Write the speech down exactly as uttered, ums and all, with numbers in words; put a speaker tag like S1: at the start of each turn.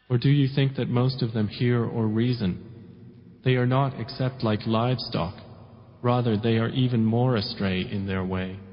S1: Or do you think that most of them hear or reason? They are not except like livestock, rather they are even more astray in their way.